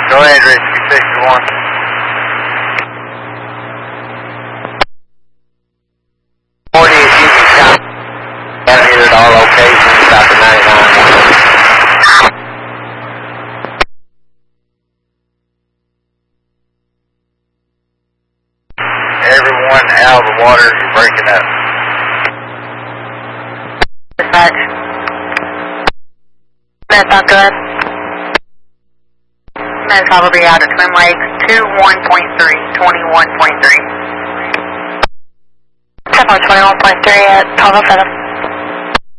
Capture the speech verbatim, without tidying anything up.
Go ahead, Rescue sixty-one. forty is Union County. Down here at all locations, south of ninety-nine. Everyone out of the water, you're breaking up. Dispatch. That's not good. That's probably out of Twin Lakes, two one point three, twenty-one point three. twenty-one point three at twelve oh seven.